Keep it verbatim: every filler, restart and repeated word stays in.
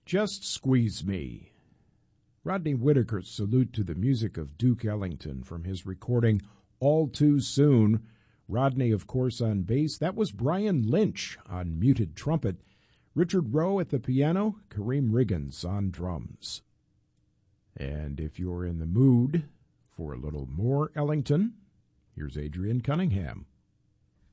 Just Squeeze Me. Rodney Whitaker's salute to the music of Duke Ellington from his recording All Too Soon. Rodney, of course, on bass. That was Brian Lynch on muted trumpet. Richard Rowe at the piano. Kareem Riggins on drums. And if you're in the mood for a little more Ellington, here's Adrian Cunningham.